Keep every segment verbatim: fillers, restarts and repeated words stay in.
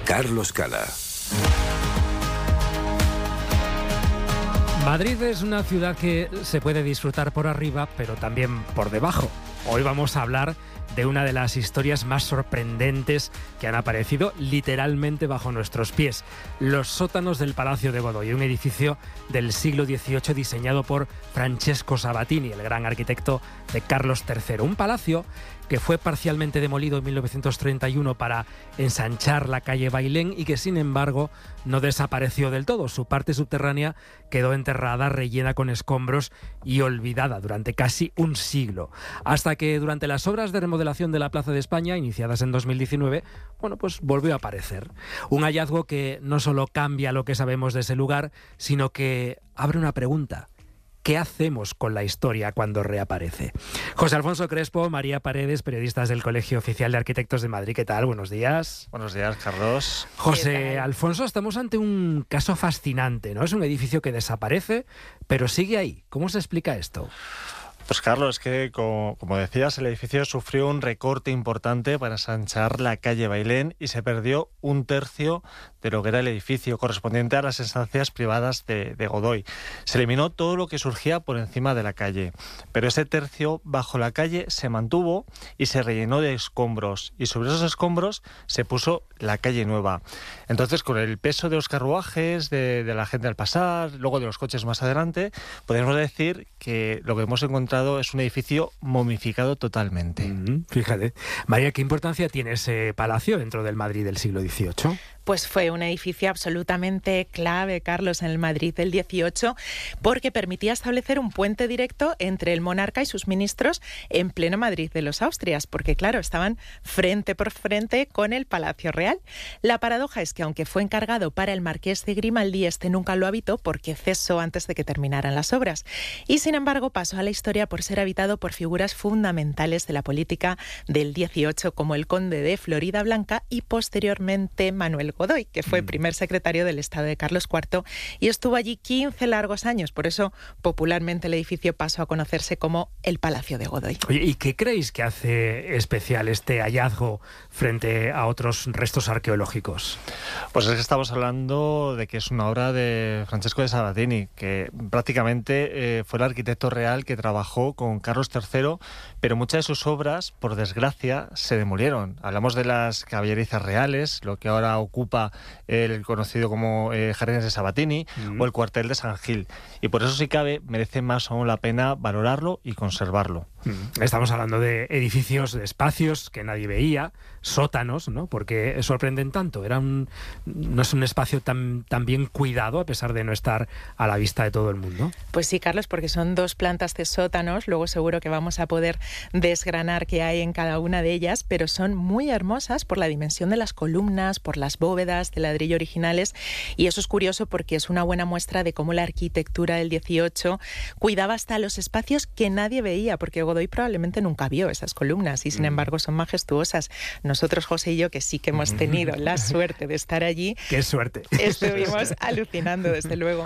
Carlos Cala. Madrid es una ciudad que se puede disfrutar por arriba, pero también por debajo. Hoy vamos a hablar de una de las historias más sorprendentes que han aparecido literalmente bajo nuestros pies. Los sótanos del Palacio de Godoy, un edificio del siglo dieciocho diseñado por Francesco Sabatini, el gran arquitecto de Carlos tercero. Un palacio que fue parcialmente demolido en mil novecientos treinta y uno para ensanchar la calle Bailén y que, sin embargo, no desapareció del todo. Su parte subterránea quedó enterrada, rellena con escombros y olvidada durante casi un siglo. Hasta que durante las obras de remodelación de la Plaza de España, iniciadas en dos mil diecinueve, bueno, pues volvió a aparecer. Un hallazgo que no solo cambia lo que sabemos de ese lugar, sino que abre una pregunta. ¿Qué hacemos con la historia cuando reaparece? José Alfonso Crespo, María Paredes, periodistas del Colegio Oficial de Arquitectos de Madrid. ¿Qué tal? Buenos días. Buenos días, Carlos. José Alfonso, estamos ante un caso fascinante, ¿no? Es un edificio que desaparece, pero sigue ahí. ¿Cómo se explica esto? Pues Carlos, es que como, como decías, el edificio sufrió un recorte importante para ensanchar la calle Bailén y se perdió un tercio de lo que era el edificio, correspondiente a las estancias privadas de, de Godoy. Se eliminó todo lo que surgía por encima de la calle, pero ese tercio bajo la calle se mantuvo y se rellenó de escombros, y sobre esos escombros se puso la calle nueva. Entonces, con el peso de los carruajes, de, de la gente al pasar, luego de los coches más adelante, podemos decir que lo que hemos encontrado es un edificio momificado totalmente. Mm, fíjate. María, ¿qué importancia tiene ese palacio dentro del Madrid del siglo dieciocho? Pues fue un edificio absolutamente clave, Carlos, en el Madrid del dieciocho, porque permitía establecer un puente directo entre el monarca y sus ministros en pleno Madrid de los Austrias, porque claro, estaban frente por frente con el Palacio Real. La paradoja es que aunque fue encargado para el marqués de Grimaldi, este nunca lo habitó porque cesó antes de que terminaran las obras. Y sin embargo pasó a la historia por ser habitado por figuras fundamentales de la política del dieciocho, como el conde de Floridablanca y posteriormente Manuel Godoy, que fue primer secretario del Estado de Carlos cuarto y estuvo allí quince largos años. Por eso, popularmente, el edificio pasó a conocerse como el Palacio de Godoy. Oye, ¿y qué creéis que hace especial este hallazgo frente a otros restos arqueológicos? Pues es que estamos hablando de que es una obra de Francesco de Sabatini, que prácticamente eh, fue el arquitecto real que trabajó con Carlos tercero, pero muchas de sus obras, por desgracia, se demolieron. Hablamos de las caballerizas reales, lo que ahora ocupa el conocido como eh, Jardines de Sabatini, mm. o el cuartel de San Gil. Y por eso, si cabe, merece más aún la pena valorarlo y conservarlo. Mm. Estamos hablando de edificios, de espacios que nadie veía, sótanos, ¿no? Porque sorprenden tanto. Era un, no es un espacio tan, tan bien cuidado, a pesar de no estar a la vista de todo el mundo. Pues sí, Carlos, porque son dos plantas de sótanos. Luego seguro que vamos a poder desgranar qué hay en cada una de ellas, pero son muy hermosas por la dimensión de las columnas, por las bóvedas de ladrillo originales, y eso es curioso porque es una buena muestra de cómo la arquitectura del dieciocho cuidaba hasta los espacios que nadie veía, porque Godoy probablemente nunca vio esas columnas y sin embargo son majestuosas. Nosotros, José y yo, que sí que hemos tenido la suerte de estar allí, ¡qué suerte!, estuvimos alucinando, desde luego.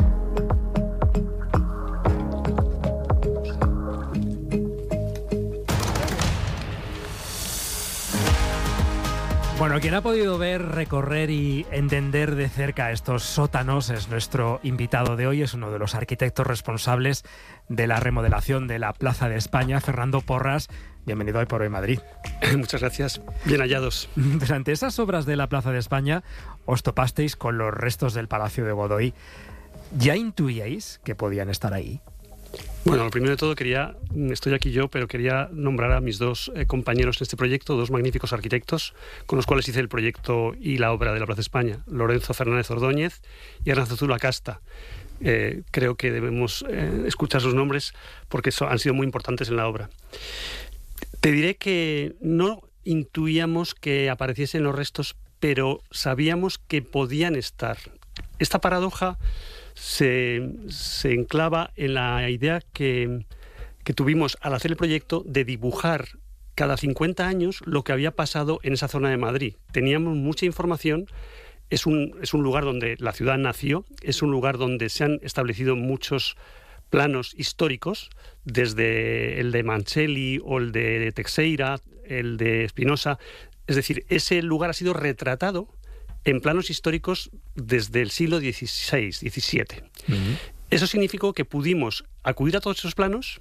Bueno, quien ha podido ver, recorrer y entender de cerca estos sótanos es nuestro invitado de hoy. Es uno de los arquitectos responsables de la remodelación de la Plaza de España, Fernando Porras. Bienvenido a Hoy por Hoy Madrid. Muchas gracias. Bien hallados. Durante esas obras de la Plaza de España os topasteis con los restos del Palacio de Godoy. ¿Ya intuíais que podían estar ahí? Bueno, lo primero de todo quería, estoy aquí yo, pero quería nombrar a mis dos eh, compañeros en este proyecto, dos magníficos arquitectos con los cuales hice el proyecto y la obra de la Plaza de España, Lorenzo Fernández Ordóñez y Arnaldo Zula Casta. Eh, creo que debemos eh, escuchar sus nombres porque so, han sido muy importantes en la obra. Te diré que no intuíamos que apareciesen los restos, pero sabíamos que podían estar. Esta paradoja Se, se enclava en la idea que, que tuvimos al hacer el proyecto de dibujar cada cincuenta años lo que había pasado en esa zona de Madrid. Teníamos mucha información, es un, es un lugar donde la ciudad nació, es un lugar donde se han establecido muchos planos históricos, desde el de Mancelli o el de Teixeira, el de Espinosa. Es decir, ese lugar ha sido retratado en planos históricos desde el siglo dieciséis, diecisiete. Uh-huh. Eso significó que pudimos acudir a todos esos planos,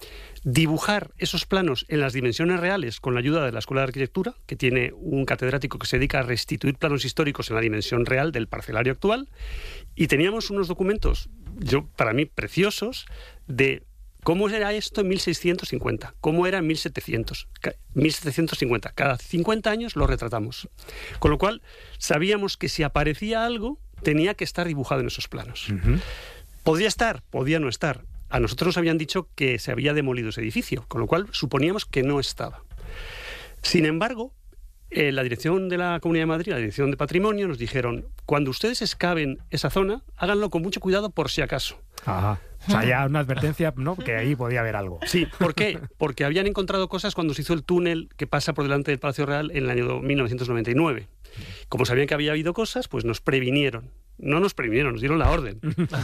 dibujar esos planos en las dimensiones reales con la ayuda de la Escuela de Arquitectura, que tiene un catedrático que se dedica a restituir planos históricos en la dimensión real del parcelario actual, y teníamos unos documentos, yo para mí preciosos, de cómo era esto en mil seiscientos cincuenta, cómo era en mil setecientos, mil setecientos cincuenta. Cada cincuenta años lo retratamos. Con lo cual, sabíamos que si aparecía algo, tenía que estar dibujado en esos planos. Uh-huh. ¿Podría estar? Podía no estar. A nosotros nos habían dicho que se había demolido ese edificio, con lo cual suponíamos que no estaba. Sin embargo, eh, la dirección de la Comunidad de Madrid, la dirección de Patrimonio, nos dijeron, cuando ustedes excaven esa zona, háganlo con mucho cuidado por si acaso. Ajá. O sea, ya una advertencia, ¿no? Que ahí podía haber algo. Sí, ¿por qué? Porque habían encontrado cosas cuando se hizo el túnel que pasa por delante del Palacio Real en el año mil novecientos noventa y nueve. Como sabían que había habido cosas, pues nos previnieron. No nos previnieron, nos dieron la orden.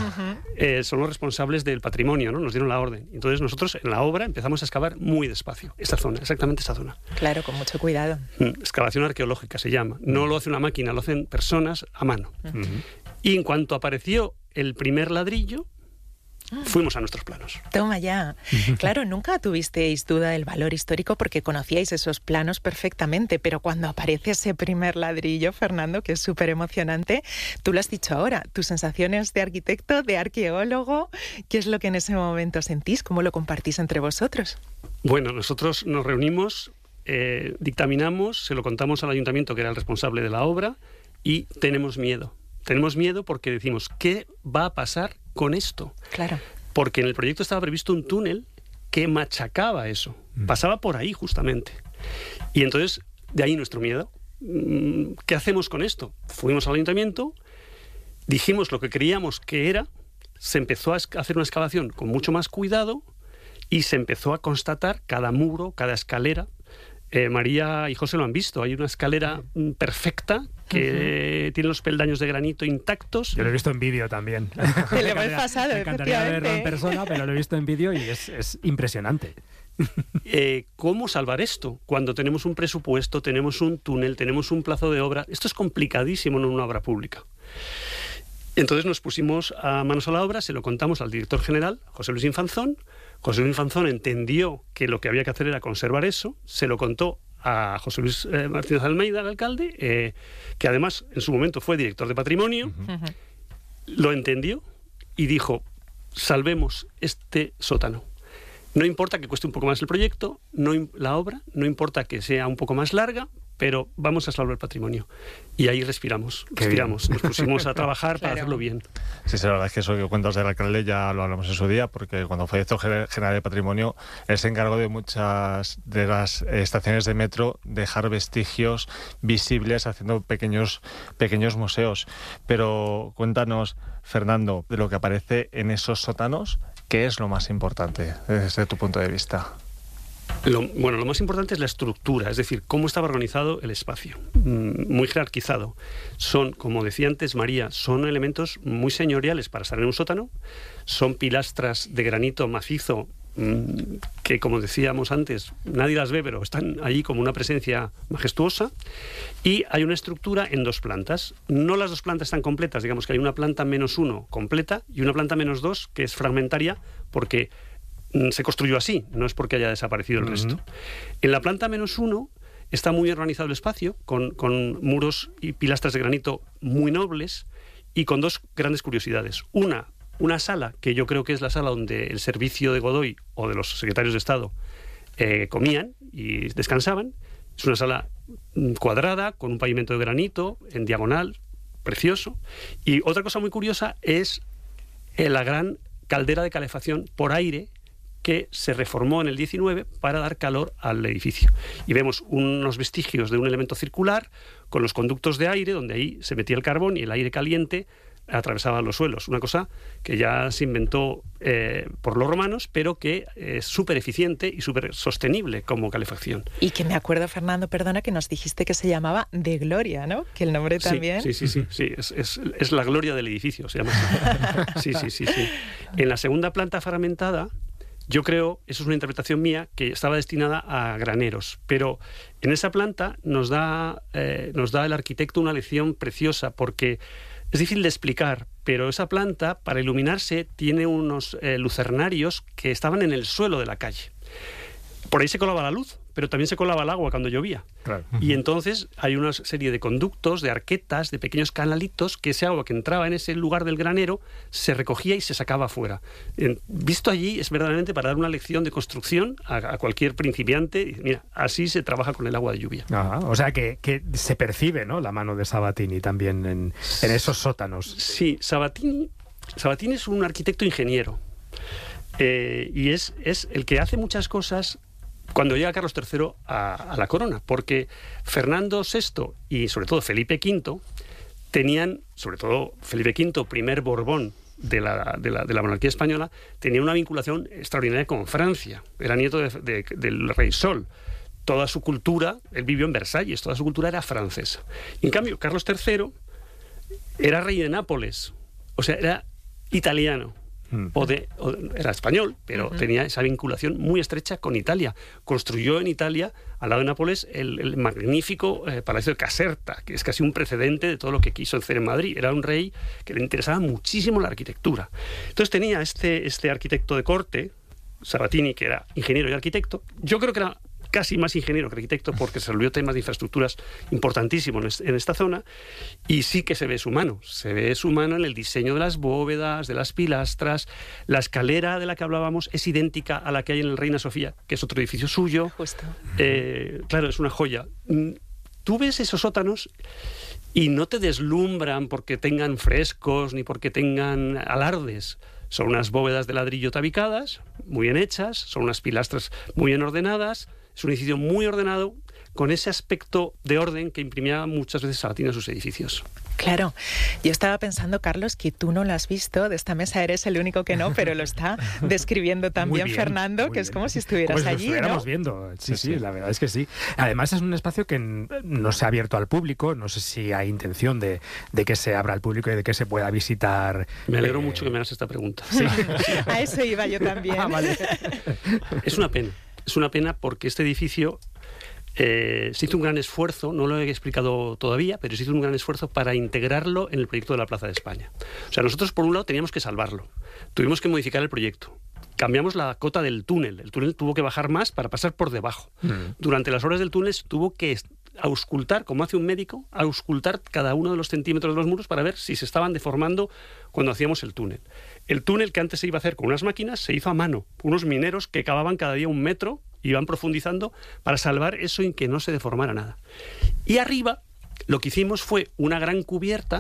Eh, son los responsables del patrimonio, ¿no? Nos dieron la orden. Entonces nosotros en la obra empezamos a excavar muy despacio. Esta zona, exactamente esta zona. Claro, con mucho cuidado. Excavación arqueológica se llama. No lo hace una máquina, lo hacen personas a mano. Uh-huh. Y en cuanto apareció el primer ladrillo, fuimos a nuestros planos. Toma ya. Claro, nunca tuvisteis duda del valor histórico porque conocíais esos planos perfectamente, pero cuando aparece ese primer ladrillo, Fernando, que es súper emocionante, tú lo has dicho ahora, tus sensaciones de arquitecto, de arqueólogo, ¿qué es lo que en ese momento sentís? ¿Cómo lo compartís entre vosotros? Bueno, nosotros nos reunimos, eh, dictaminamos, se lo contamos al ayuntamiento, que era el responsable de la obra, y tenemos miedo. Tenemos miedo porque decimos, ¿qué va a pasar con esto? Claro. Porque en el proyecto estaba previsto un túnel que machacaba eso. Mm. Pasaba por ahí, justamente. Y entonces, de ahí nuestro miedo. ¿Qué hacemos con esto? Fuimos al ayuntamiento, dijimos lo que creíamos que era, se empezó a hacer una excavación con mucho más cuidado y se empezó a constatar cada muro, cada escalera. Eh, María y José lo han visto. Hay una escalera perfecta que uh-huh. tiene los peldaños de granito intactos. Yo lo he visto en vídeo también. Te lo hemos pasado, me encantaría verlo en persona, pero lo he visto en vídeo y es, es impresionante. Eh, ¿Cómo salvar esto? Cuando tenemos un presupuesto, tenemos un túnel, tenemos un plazo de obra. Esto es complicadísimo en una obra pública. Entonces nos pusimos a manos a la obra, se lo contamos al director general, José Luis Infanzón. José Luis Infanzón entendió que lo que había que hacer era conservar eso, se lo contó a José Luis eh, Martínez Almeida, el alcalde, eh, que además en su momento fue director de Patrimonio, uh-huh. lo entendió y dijo, salvemos este sótano. No importa que cueste un poco más el proyecto, no, la obra, no importa que sea un poco más larga, pero vamos a salvar el patrimonio. Y ahí respiramos, Qué respiramos. Bien. Nos pusimos a trabajar claro. para hacerlo bien. Sí, sí, la verdad es que eso que cuentas del alcalde ya lo hablamos en su día, porque cuando falleció el general de Patrimonio, él se encargó de muchas de las estaciones de metro dejar vestigios visibles haciendo pequeños, pequeños museos. Pero cuéntanos, Fernando, de lo que aparece en esos sótanos, ¿qué es lo más importante desde tu punto de vista? Lo, bueno, lo más importante es la estructura, es decir, cómo estaba organizado el espacio, muy jerarquizado. Son, como decía antes María, son elementos muy señoriales para estar en un sótano, son pilastras de granito macizo que, como decíamos antes, nadie las ve, pero están ahí como una presencia majestuosa, y hay una estructura en dos plantas. No las dos plantas están completas, digamos que hay una planta menos uno completa y una planta menos dos que es fragmentaria porque se construyó así, no es porque haya desaparecido el uh-huh. resto. En la planta menos uno está muy organizado el espacio, con, con muros y pilastras de granito muy nobles y con dos grandes curiosidades. Una, una sala, que yo creo que es la sala donde el servicio de Godoy o de los secretarios de Estado eh, comían y descansaban. Es una sala cuadrada, con un pavimento de granito, en diagonal, precioso. Y otra cosa muy curiosa es eh, la gran caldera de calefacción por aire que se reformó en el diecinueve para dar calor al edificio. Y vemos unos vestigios de un elemento circular con los conductos de aire, donde ahí se metía el carbón y el aire caliente atravesaba los suelos. Una cosa que ya se inventó eh, por los romanos, pero que es súper eficiente y súper sostenible como calefacción. Y que me acuerdo, Fernando, perdona, que nos dijiste que se llamaba De Gloria, ¿no? Que el nombre también... Sí, sí, sí, sí, sí. Es, es, es la gloria del edificio, se llama así. Sí, sí, sí, sí. En la segunda planta fragmentada, Yo creo, eso es una interpretación mía, que estaba destinada a graneros, pero en esa planta nos da, eh, nos da el arquitecto una lección preciosa, porque es difícil de explicar, pero esa planta, para iluminarse, tiene unos eh, lucernarios que estaban en el suelo de la calle. Por ahí se colaba la luz, pero también se colaba el agua cuando llovía. Claro. Y entonces hay una serie de conductos, de arquetas, de pequeños canalitos, que ese agua que entraba en ese lugar del granero se recogía y se sacaba afuera. En, visto allí es verdaderamente para dar una lección de construcción a, a cualquier principiante. Mira, así se trabaja con el agua de lluvia. Ah, o sea que, que se percibe, ¿no?, la mano de Sabatini también en, en esos sótanos. Sí, Sabatini, Sabatini es un arquitecto ingeniero. Eh, y es, es el que hace muchas cosas cuando llega Carlos tercero a, a la corona, porque Fernando sexto y sobre todo Felipe quinto tenían, sobre todo Felipe quinto, primer Borbón de la, de la, de la monarquía española, tenía una vinculación extraordinaria con Francia. Era nieto de, de, del rey Sol. Toda su cultura, él vivió en Versalles, toda su cultura era francesa. En cambio, Carlos tercero era rey de Nápoles, o sea, era italiano. O de, o, era español, pero uh-huh. tenía esa vinculación muy estrecha con Italia. Construyó en Italia, al lado de Nápoles, el, el magnífico eh, Palacio de Caserta, que es casi un precedente de todo lo que quiso hacer en Madrid. Era un rey que le interesaba muchísimo la arquitectura. Entonces tenía este, este arquitecto de corte, Sabatini, que era ingeniero y arquitecto. Yo creo que era casi más ingeniero que arquitecto, porque se resolvió temas de infraestructuras importantísimos en esta zona, y sí que se ve su mano. Se ve su mano en el diseño de las bóvedas, de las pilastras. La escalera de la que hablábamos es idéntica a la que hay en el Reina Sofía, que es otro edificio suyo. Justo. Eh, claro, es una joya. Tú ves esos sótanos y no te deslumbran porque tengan frescos ni porque tengan alardes. Son unas bóvedas de ladrillo tabicadas, muy bien hechas, son unas pilastras muy bien ordenadas. Es un edificio muy ordenado, con ese aspecto de orden que imprimía muchas veces Sabatini a sus edificios. Claro. Yo estaba pensando, Carlos, que tú no lo has visto, de esta mesa eres el único que no, pero lo está describiendo también bien, Fernando, que bien. Es como si estuvieras como allí, si lo estuviéramos ¿no? viendo. Sí, sí, sí, la verdad es que sí. Además es un espacio que no se ha abierto al público, no sé si hay intención de, de que se abra al público y de que se pueda visitar. Me alegro eh... mucho que me hagas esta pregunta. Sí. A eso iba yo también. Ah, vale. Es una pena. Es una pena porque este edificio eh, se hizo un gran esfuerzo, no lo he explicado todavía, pero se hizo un gran esfuerzo para integrarlo en el proyecto de la Plaza de España. O sea, nosotros por un lado teníamos que salvarlo, tuvimos que modificar el proyecto. Cambiamos la cota del túnel, el túnel tuvo que bajar más para pasar por debajo. Mm. Durante las horas del túnel tuvo que auscultar, como hace un médico, auscultar cada uno de los centímetros de los muros para ver si se estaban deformando cuando hacíamos el túnel. El túnel que antes se iba a hacer con unas máquinas se hizo a mano. Unos mineros que cavaban cada día un metro, iban profundizando para salvar eso y que no se deformara nada. Y arriba lo que hicimos fue una gran cubierta,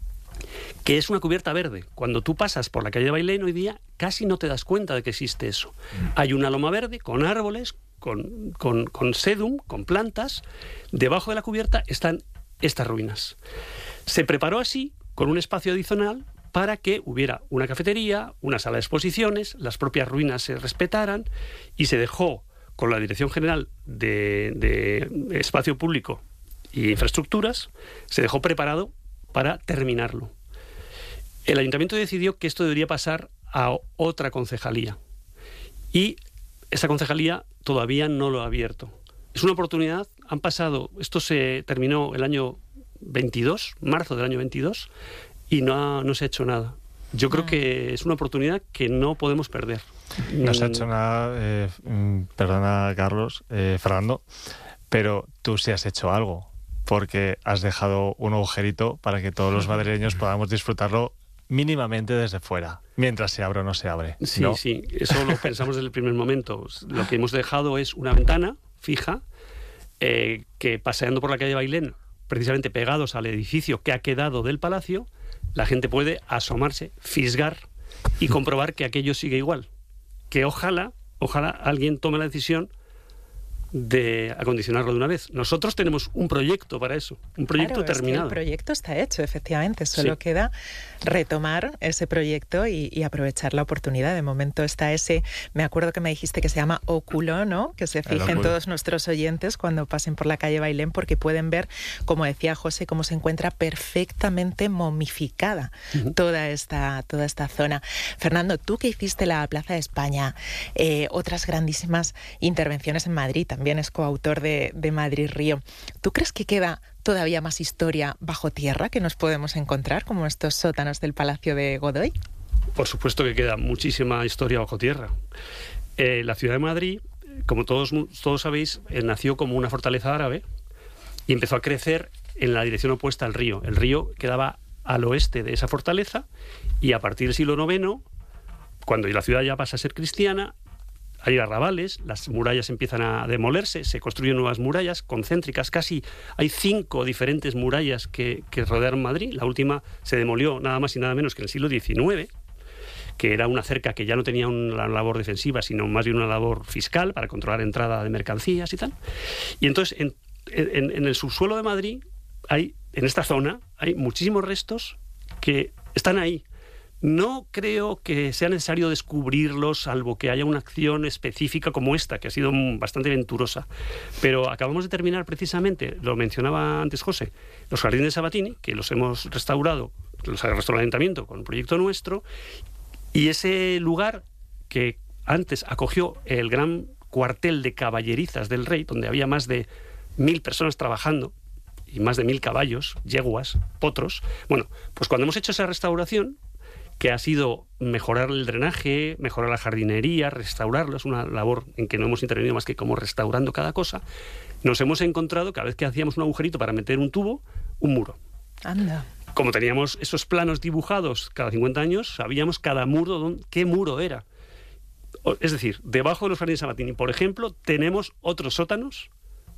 que es una cubierta verde. Cuando tú pasas por la calle Bailén hoy día, casi no te das cuenta de que existe eso. Hay una loma verde con árboles, con, con, con sedum, con plantas. Debajo de la cubierta están estas ruinas. Se preparó así, con un espacio adicional, para que hubiera una cafetería, una sala de exposiciones, las propias ruinas se respetaran, y se dejó con la Dirección General de, de Espacio Público y Infraestructuras, se dejó preparado para terminarlo. El ayuntamiento decidió que esto debería pasar a otra concejalía, y esa concejalía todavía no lo ha abierto. Es una oportunidad, han pasado, esto se terminó el año veintidós, marzo del año veintidós, y no, ha, no se ha hecho nada. Yo creo que es una oportunidad que no podemos perder. No se ha hecho nada, eh, perdona Carlos, eh, Fernando, pero tú sí has hecho algo, porque has dejado un agujerito para que todos los madrileños podamos disfrutarlo mínimamente desde fuera, mientras se abre o no se abre. Sí, ¿no? sí, eso lo pensamos desde el primer momento. Lo que hemos dejado es una ventana fija, eh, que paseando por la calle Bailén, precisamente pegados al edificio que ha quedado del palacio, la gente puede asomarse, fisgar y comprobar que aquello sigue igual. Que ojalá, ojalá alguien tome la decisión de acondicionarlo de una vez. Nosotros tenemos un proyecto para eso, un proyecto claro, terminado. Es que el proyecto está hecho, efectivamente. Solo sí. queda retomar ese proyecto y, y aprovechar la oportunidad. De momento está ese, me acuerdo que me dijiste que se llama óculo, ¿no? Que se fijen todos nuestros oyentes cuando pasen por la calle Bailén, porque pueden ver, como decía José, cómo se encuentra perfectamente momificada uh-huh. toda esta, toda esta zona. Fernando, tú que hiciste la Plaza de España, eh, otras grandísimas intervenciones en Madrid, también es coautor de, de Madrid Río. ¿Tú crees que queda todavía más historia bajo tierra que nos podemos encontrar, como estos sótanos del Palacio de Godoy? Por supuesto que queda muchísima historia bajo tierra. Eh, la ciudad de Madrid, como todos, todos sabéis, eh, nació como una fortaleza árabe y empezó a crecer en la dirección opuesta al río. El río quedaba al oeste de esa fortaleza y a partir del siglo noveno, cuando la ciudad ya pasa a ser cristiana, hay arrabales, las murallas empiezan a demolerse, se construyen nuevas murallas concéntricas, casi hay cinco diferentes murallas que, que rodean Madrid. La última se demolió nada más y nada menos que en el siglo diecinueve, que era una cerca que ya no tenía una labor defensiva, sino más bien una labor fiscal para controlar entrada de mercancías y tal. Y entonces, en, en, en el subsuelo de Madrid, hay, en esta zona, hay muchísimos restos que están ahí. No creo que sea necesario descubrirlos, salvo que haya una acción específica como esta, que ha sido bastante venturosa. Pero acabamos de terminar precisamente, lo mencionaba antes José, los jardines de Sabatini, que los hemos restaurado, los ha restaurado el Ayuntamiento con un proyecto nuestro, y ese lugar que antes acogió el gran cuartel de caballerizas del rey, donde había más de mil personas trabajando, y más de mil caballos, yeguas, potros. Bueno, pues cuando hemos hecho esa restauración, que ha sido mejorar el drenaje, mejorar la jardinería, restaurarlo, es una labor en que no hemos intervenido más que como restaurando cada cosa, nos hemos encontrado, cada vez que hacíamos un agujerito para meter un tubo, un muro. Anda. Como teníamos esos planos dibujados cada cincuenta años, sabíamos cada muro, dónde, qué muro era. Es decir, debajo de los jardines Sabatini, por ejemplo, tenemos otros sótanos,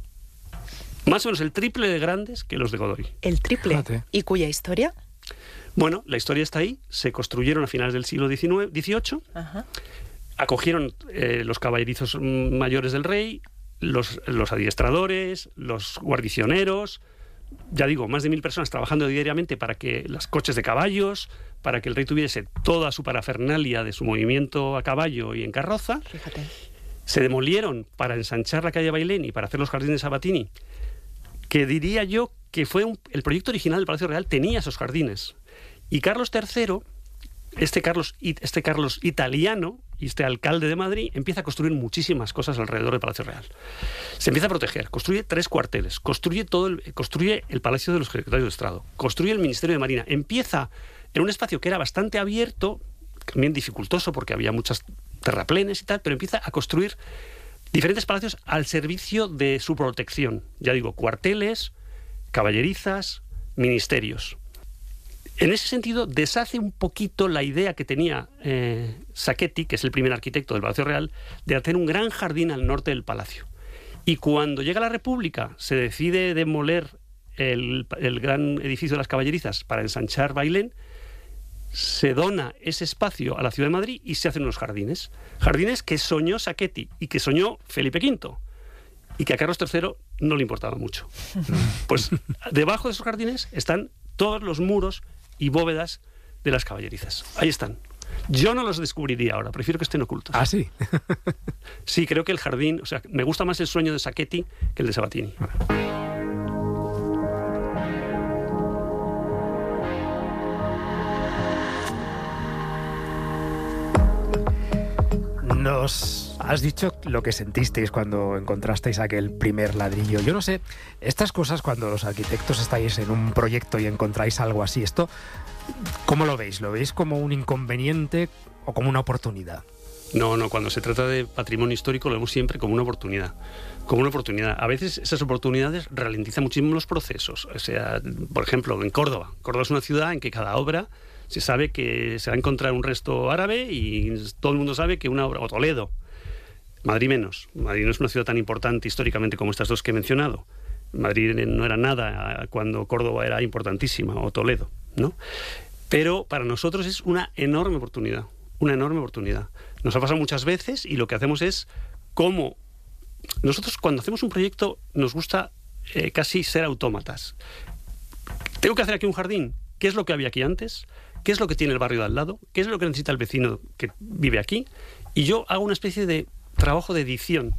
más o menos el triple de grandes que los de Godoy. ¿El triple? Fíjate. ¿Y cuya historia? Bueno, la historia está ahí. Se construyeron a finales del siglo dieciocho. Ajá. Acogieron eh, los caballerizos mayores del rey, los, los adiestradores, los guarnicioneros. Ya digo, más de mil personas trabajando diariamente para que los coches de caballos, para que el rey tuviese toda su parafernalia de su movimiento a caballo y en carroza. Fíjate. Se demolieron para ensanchar la calle Bailén y para hacer los jardines Sabatini, que diría yo que fue un, el proyecto original del Palacio Real tenía esos jardines. Y Carlos tercero, este Carlos, este Carlos italiano, y este alcalde de Madrid, empieza a construir muchísimas cosas alrededor del Palacio Real. Se empieza a proteger, construye tres cuarteles, construye todo el, construye el Palacio de los Secretarios de Estado, construye el Ministerio de Marina, empieza en un espacio que era bastante abierto, también dificultoso porque había muchas terraplenes y tal, pero empieza a construir diferentes palacios al servicio de su protección. Ya digo, cuarteles, caballerizas, ministerios. En ese sentido, deshace un poquito la idea que tenía eh, Sacchetti, que es el primer arquitecto del Palacio Real, de hacer un gran jardín al norte del palacio. Y cuando llega la República, se decide demoler el, el gran edificio de las caballerizas para ensanchar Bailén, se dona ese espacio a la ciudad de Madrid y se hacen unos jardines. Jardines que soñó Sacchetti y que soñó Felipe quinto. Y que a Carlos tercero no le importaba mucho. Pues debajo de esos jardines están todos los muros y bóvedas de las caballerizas. Ahí están. Yo no los descubriría ahora, prefiero que estén ocultos. ¿Ah, sí? Sí, creo que el jardín... O sea, me gusta más el sueño de Sacchetti que el de Sabatini. Nos has dicho lo que sentisteis cuando encontrasteis aquel primer ladrillo. Yo no sé, estas cosas cuando los arquitectos estáis en un proyecto y encontráis algo así, esto, ¿cómo lo veis? ¿Lo veis como un inconveniente o como una oportunidad? No, no, cuando se trata de patrimonio histórico lo vemos siempre como una oportunidad. Como una oportunidad. A veces esas oportunidades ralentizan muchísimo los procesos. O sea, por ejemplo, en Córdoba. Córdoba es una ciudad en que cada obra se sabe que se va a encontrar un resto árabe y todo el mundo sabe que una obra... O Toledo. Madrid menos. Madrid no es una ciudad tan importante históricamente como estas dos que he mencionado. Madrid no era nada cuando Córdoba era importantísima, o Toledo, ¿no? Pero para nosotros es una enorme oportunidad. Una enorme oportunidad. Nos ha pasado muchas veces y lo que hacemos es cómo nosotros cuando hacemos un proyecto nos gusta eh, casi ser autómatas. Tengo que hacer aquí un jardín. ¿Qué es lo que había aquí antes? ¿Qué es lo que tiene el barrio de al lado? ¿Qué es lo que necesita el vecino que vive aquí? Y yo hago una especie de trabajo de edición.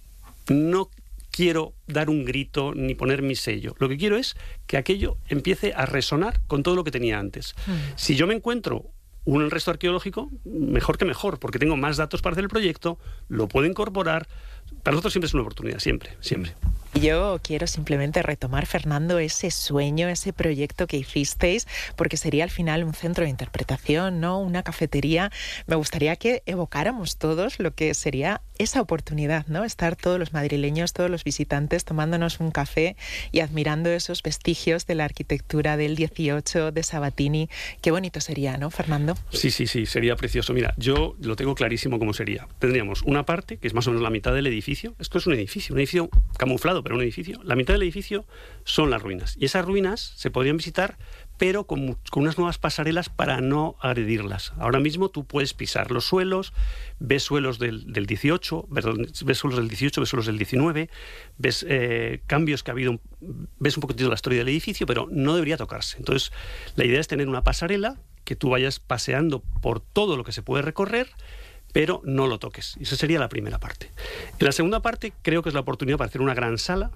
No quiero dar un grito ni poner mi sello. Lo que quiero es que aquello empiece a resonar con todo lo que tenía antes. Mm. Si yo me encuentro un resto arqueológico, mejor que mejor, porque tengo más datos para hacer el proyecto, lo puedo incorporar. Para nosotros siempre es una oportunidad, siempre, siempre. Yo quiero simplemente retomar, Fernando, ese sueño, ese proyecto que hicisteis, porque sería al final un centro de interpretación, ¿no? Una cafetería. Me gustaría que evocáramos todos lo que sería esa oportunidad, ¿no? Estar todos los madrileños, todos los visitantes tomándonos un café y admirando esos vestigios de la arquitectura del dieciocho, de Sabatini. Qué bonito sería, ¿no, Fernando? Sí, sí, sí, sería precioso. Mira, yo lo tengo clarísimo cómo sería. Tendríamos una parte, que es más o menos la mitad del edificio. Esto es un edificio, un edificio camuflado, pero un edificio. La mitad del edificio son las ruinas. Y esas ruinas se podrían visitar, pero con, con unas nuevas pasarelas para no agredirlas. Ahora mismo tú puedes pisar los suelos, ves suelos del, del dieciocho, ves suelos del dieciocho, ves suelos del diecinueve, ves eh, cambios que ha habido, ves un poquitito la historia del edificio, pero no debería tocarse. Entonces, la idea es tener una pasarela que tú vayas paseando por todo lo que se puede recorrer, pero no lo toques. Esa sería la primera parte. En la segunda parte creo que es la oportunidad para hacer una gran sala,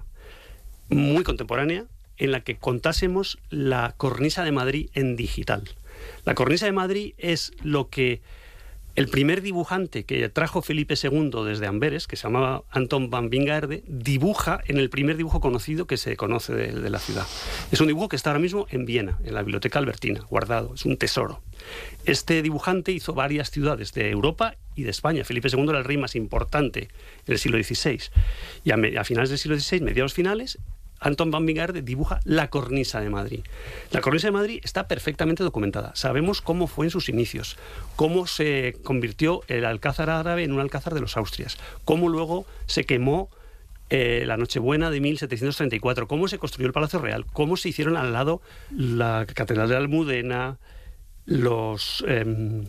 muy contemporánea, en la que contásemos la cornisa de Madrid en digital. La cornisa de Madrid es lo que el primer dibujante que trajo Felipe segundo desde Amberes, que se llamaba Anton van Wingaerde, dibuja en el primer dibujo conocido que se conoce de, de la ciudad. Es un dibujo que está ahora mismo en Viena, en la Biblioteca Albertina, guardado. Es un tesoro. Este dibujante hizo varias ciudades de Europa y de España. Felipe segundo era el rey más importante en el siglo dieciséis. Y a, me, a finales del siglo dieciséis, mediados finales, Anton van Wingaerde dibuja la cornisa de Madrid. La cornisa de Madrid está perfectamente documentada. Sabemos cómo fue en sus inicios, cómo se convirtió el Alcázar árabe en un Alcázar de los Austrias, cómo luego se quemó eh, la Nochebuena de mil setecientos treinta y cuatro, cómo se construyó el Palacio Real, cómo se hicieron al lado la Catedral de la Almudena, los eh,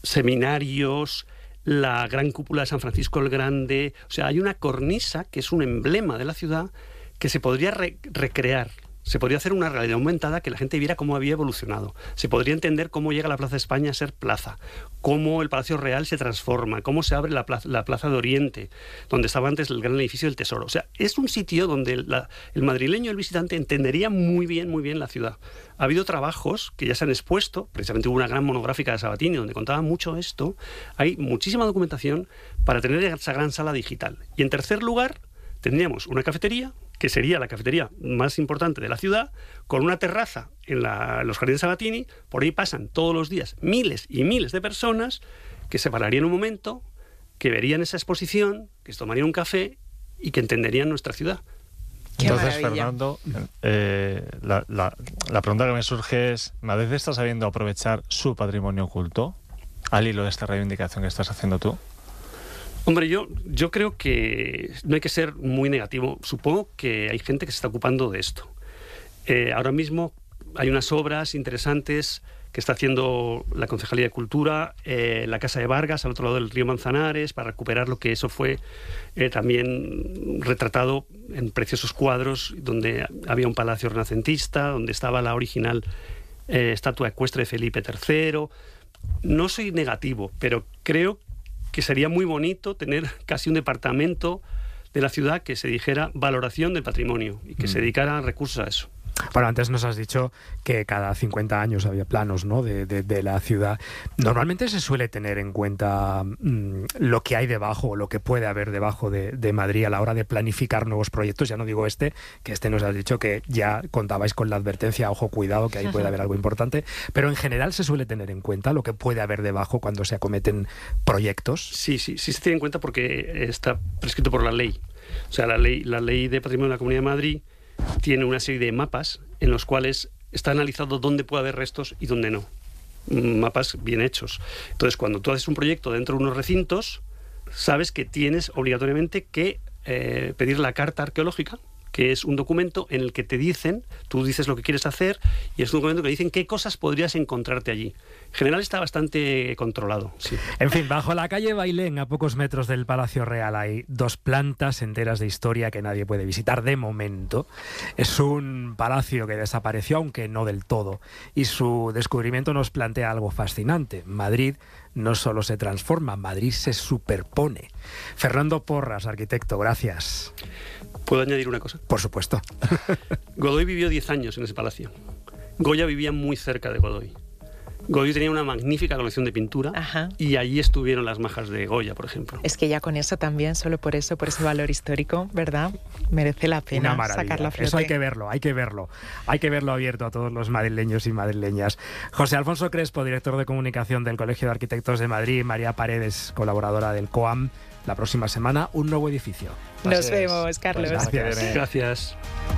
seminarios, la gran cúpula de San Francisco el Grande. O sea, hay una cornisa que es un emblema de la ciudad que se podría re- recrear, se podría hacer una realidad aumentada que la gente viera cómo había evolucionado, se podría entender cómo llega la Plaza de España a ser plaza, cómo el Palacio Real se transforma, cómo se abre la plaza, la plaza de Oriente, donde estaba antes el gran edificio del Tesoro. O sea, es un sitio donde el, la, el madrileño, el visitante, entendería muy bien, muy bien la ciudad. Ha habido trabajos que ya se han expuesto, precisamente hubo una gran monográfica de Sabatini donde contaba mucho esto, hay muchísima documentación para tener esa gran sala digital. Y en tercer lugar, tendríamos una cafetería, que sería la cafetería más importante de la ciudad, con una terraza en, la, en los jardines Sabatini. Por ahí pasan todos los días miles y miles de personas que se pararían un momento, que verían esa exposición, que se tomarían un café y que entenderían nuestra ciudad. Qué Entonces, maravilla. Fernando, eh, la, la, la pregunta que me surge es, ¿Madrid está sabiendo aprovechar su patrimonio oculto al hilo de esta reivindicación que estás haciendo tú? Hombre, yo, yo creo que no hay que ser muy negativo. Supongo que hay gente que se está ocupando de esto. Eh, ahora mismo hay unas obras interesantes que está haciendo la Concejalía de Cultura, eh, la Casa de Vargas, al otro lado del río Manzanares, para recuperar lo que eso fue eh, también retratado en preciosos cuadros, donde había un palacio renacentista, donde estaba la original eh, estatua ecuestre de Felipe tercero. No soy negativo, pero creo que sería muy bonito tener casi un departamento de la ciudad que se dijera valoración del patrimonio y que mm. se dedicara recursos a eso. Bueno, antes nos has dicho que cada cincuenta años había planos, ¿no?, de, de, de la ciudad. Normalmente se suele tener en cuenta mmm, lo que hay debajo, o lo que puede haber debajo de, de Madrid a la hora de planificar nuevos proyectos. Ya no digo este, que este nos has dicho que ya contabais con la advertencia, ojo, cuidado, que ahí puede haber algo importante. Pero en general se suele tener en cuenta lo que puede haber debajo cuando se acometen proyectos. Sí, sí, sí se tiene en cuenta porque está prescrito por la ley. O sea, la ley, la ley de patrimonio de la Comunidad de Madrid tiene una serie de mapas en los cuales está analizado dónde puede haber restos y dónde no. Mapas bien hechos. Entonces, cuando tú haces un proyecto dentro de unos recintos, sabes que tienes obligatoriamente que eh, pedir la carta arqueológica, que es un documento en el que te dicen, tú dices lo que quieres hacer, y es un documento que dicen qué cosas podrías encontrarte allí. En general está bastante controlado, sí. En fin, bajo la calle Bailén, a pocos metros del Palacio Real, hay dos plantas enteras de historia que nadie puede visitar de momento. Es un palacio que desapareció, aunque no del todo, y su descubrimiento nos plantea algo fascinante. Madrid no solo se transforma, Madrid se superpone. Fernando Porras, arquitecto, gracias. ¿Puedo añadir una cosa? Por supuesto. Godoy vivió diez años en ese palacio. Goya vivía muy cerca de Godoy. Godoy tenía una magnífica colección de pintura. Ajá. Y allí estuvieron las majas de Goya, por ejemplo. Es que ya con eso también, solo por eso, por ese valor histórico, ¿verdad? Merece la pena sacarla a flote. Eso hay que verlo, hay que verlo. Hay que verlo abierto a todos los madrileños y madrileñas. José Alfonso Crespo, director de comunicación del Colegio de Arquitectos de Madrid, María Paredes, colaboradora del COAM. La próxima semana, un nuevo edificio. Nos vemos, Carlos. Pues gracias. Gracias.